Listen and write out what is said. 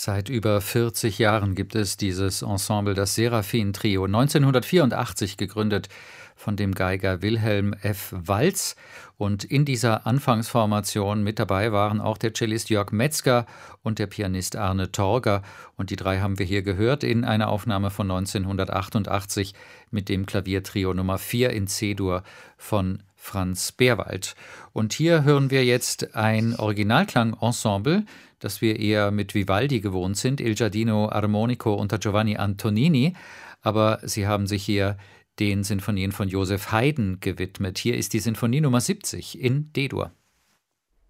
Seit über 40 Jahren gibt es dieses Ensemble, das Seraphin-Trio, 1984 gegründet von dem Geiger Wilhelm F. Walz. Und in dieser Anfangsformation mit dabei waren auch der Cellist Jörg Metzger und der Pianist Arne Torger. Und die drei haben wir hier gehört in einer Aufnahme von 1988 mit dem Klaviertrio Nummer 4 in C-Dur von Franz Berwald. Und hier hören wir jetzt ein Originalklang-Ensemble, das wir eher mit Vivaldi gewohnt sind, Il Giardino Armonico unter Giovanni Antonini, aber sie haben sich hier den Sinfonien von Joseph Haydn gewidmet. Hier ist die Sinfonie Nummer 70 in D-Dur.